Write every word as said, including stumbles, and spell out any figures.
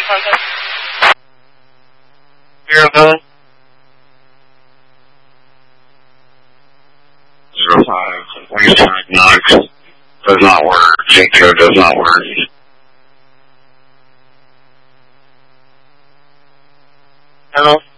contact. Zero nine. Zero five. Wait five Knox. Does not work. Cinco does not work. Hello?